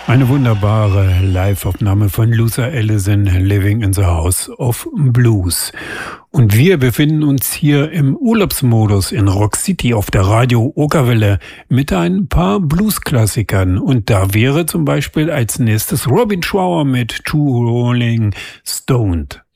Eine wunderbare Live-Aufnahme von Luther Allison, Living in the House of Blues. Und wir befinden uns hier im Urlaubsmodus in Rock City auf der Radio Okerwelle mit ein paar Blues-Klassikern. Und da wäre zum Beispiel als nächstes Robin Trower mit Two Rolling Stoned.